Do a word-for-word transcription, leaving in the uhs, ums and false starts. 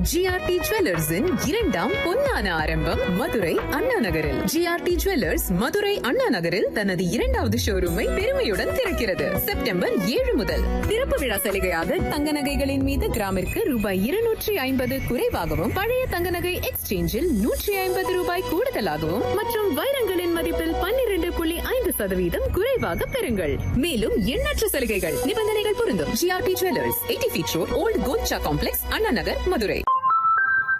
GRT ஜுவல்லர்ஸின் இரண்டாம் பொன்னான ஆரம்பம் மதுரை அண்ணா நகரில். ஜிஆர்டி ஜுவல்லர்ஸ் மதுரை அண்ணா நகரில் தனது இரண்டாவது ஷோரூமை பெருமையுடன் திறக்கிறது. செப்டம்பர் ஏழு முதல் திறப்பு விழா சலுகையாக தங்க நகைகளின் மீது கிராமிற்கு ரூபாய் இருநூற்றி ஐம்பது குறைவாகவும், பழைய தங்க நகை எக்ஸ்சேஞ்சில் நூற்றி ஐம்பது ரூபாய் கூடுதலாகவும் மற்றும் வைரங்களின் மதிப்பில் பன்னிரண்டு புள்ளி ஐந்து சதவீதம் குறைவாக பெறுங்கள். மேலும் எண்ணற்ற சலுகைகள், நிபந்தனைகள் பொருந்தும். GRT jewellers, eighty feet road, volt Golcha complex, Anna Nagar, Madurai.